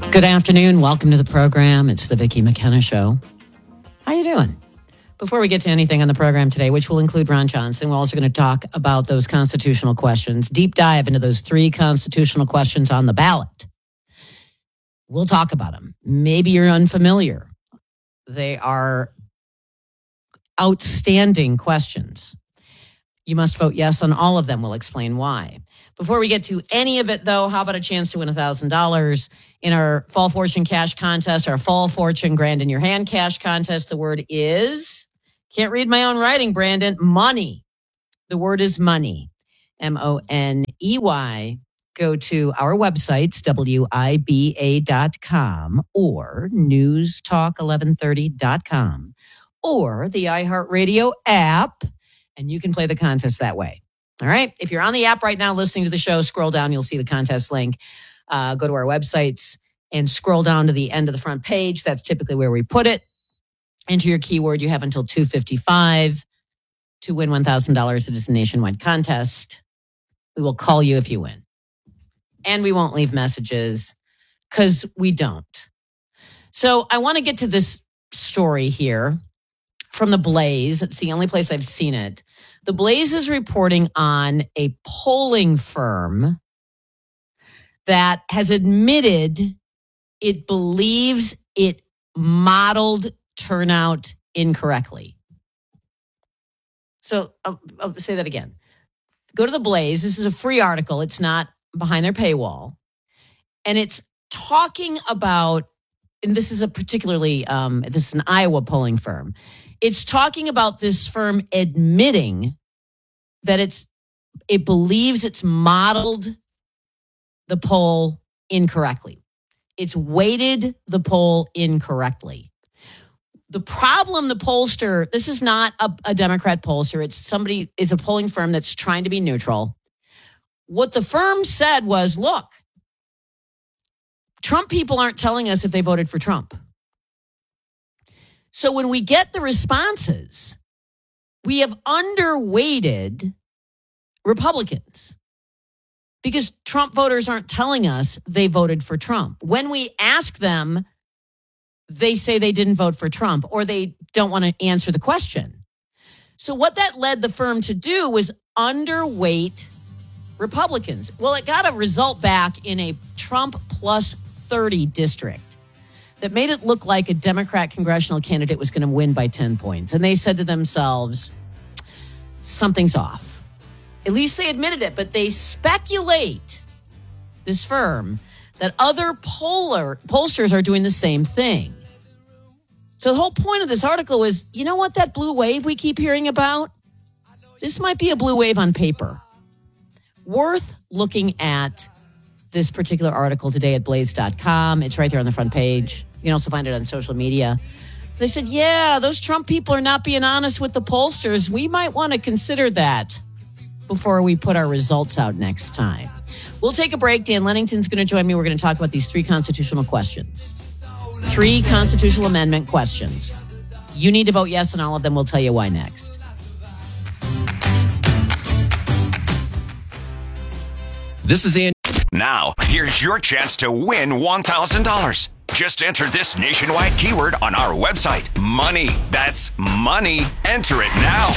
Good afternoon. Welcome to the program. It's the Vicki McKenna Show. How you doing? Before we get to anything on the program today, which will include Ron Johnson, we're also going to talk about those constitutional questions, deep dive into those 3 constitutional questions on the ballot. We'll talk about them. Maybe you're unfamiliar. They are outstanding questions. You must vote yes on all of them. We'll explain why. Before we get to any of it, though, how about a chance to win $1,000 in our Fall Fortune Cash Contest, our Fall Fortune Grand in Your Hand Cash Contest? The word is, can't read my own writing, Brandon, money. The word is money, M-O-N-E-Y. Go to our websites, WIBA.com or newstalk1130.com or the iHeartRadio app, and you can play the contest that way. All right. If you're on the app right now listening to the show, scroll down. You'll see the contest link. Go to our websites and scroll down to the end of the front page. That's typically where we put it. Enter your keyword. You have until 2:55 to win $1,000. It is a nationwide contest. We will call you if you win. And we won't leave messages because we don't. So I want to get to this story here from The Blaze. It's the only place I've seen it. The Blaze is reporting on a polling firm that has admitted it believes it modeled turnout incorrectly. So I'll say that again. Go to The Blaze. This is a free article. It's not behind their paywall. And it's talking about, and this is a particularly, this is an Iowa polling firm. It's talking about this firm admitting that it believes it's modeled the poll incorrectly. It's weighted the poll incorrectly. The problem, the pollster, this is not a Democrat pollster. It's a polling firm that's trying to be neutral. What the firm said was, look, Trump people aren't telling us if they voted for Trump. So when we get the responses, we have underweighted Republicans because Trump voters aren't telling us they voted for Trump. When we ask them, they say they didn't vote for Trump or they don't want to answer the question. So what that led the firm to do was underweight Republicans. Well, it got a result back in a Trump plus 30 district that made it look like a Democrat congressional candidate was going to win by 10 points. And they said to themselves, something's off. At least they admitted it, but they speculate, this firm, that other pollsters are doing the same thing. So the whole point of this article is, you know what, that blue wave we keep hearing about? This might be a blue wave on paper. Worth looking at this particular article today at blaze.com. It's right there on the front page. You can also find it on social media. They said, yeah, those Trump people are not being honest with the pollsters. We might want to consider that before we put our results out next time. We'll take a break. Dan Lennington's going to join me. We're going to talk about these 3 constitutional questions. 3 constitutional amendment questions. You need to vote yes on all of them. We'll tell you why next. This is Andy. Now, here's your chance to win $1,000. Just enter this nationwide keyword on our website. Money. That's money. Enter it now.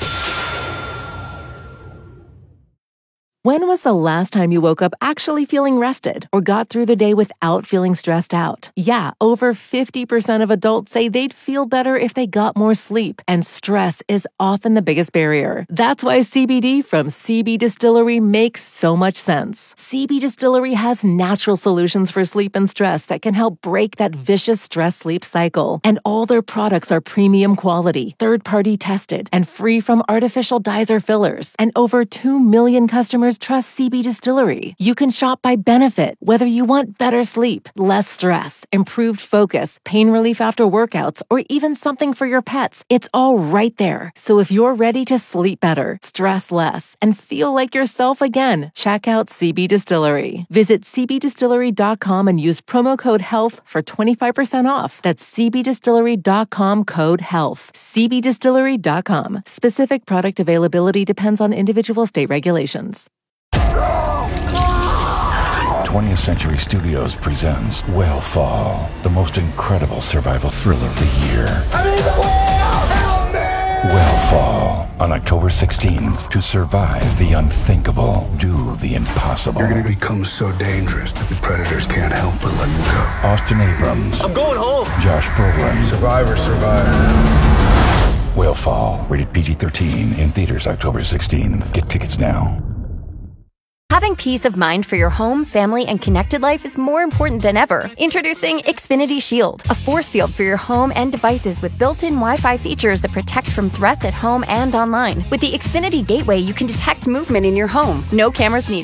When was the last time you woke up actually feeling rested or got through the day without feeling stressed out? Yeah, over 50% of adults say they'd feel better if they got more sleep, and stress is often the biggest barrier. That's why CBD from CB Distillery makes so much sense. CB Distillery has natural solutions for sleep and stress that can help break that vicious stress-sleep cycle. And all their products are premium quality, third-party tested, and free from artificial dyes or fillers. And over 2 million customers trust CB Distillery. You can shop by benefit, whether you want better sleep, less stress, improved focus, pain relief after workouts, or even something for your pets. It's all right there. So if you're ready to sleep better, stress less, and feel like yourself again, check out CB Distillery. Visit cbdistillery.com and use promo code HEALTH for 25% off. That's cbdistillery.com, code HEALTH. cbdistillery.com. Specific product availability depends on individual state regulations. 20th Century Studios presents Whale the most incredible survival thriller of the year. I'm in the whale! Help me! Whale on October 16th. To survive the unthinkable, do the impossible. You're going to become so dangerous that the predators can't help but let you go. Austin Abrams. I'm going home. Josh Brolin. Survivor. Whale, rated PG-13, in theaters October 16th. Get tickets now. Having peace of mind for your home, family, and connected life is more important than ever. Introducing Xfinity Shield, a force field for your home and devices with built-in Wi-Fi features that protect from threats at home and online. With the Xfinity Gateway, you can detect movement in your home. No cameras needed.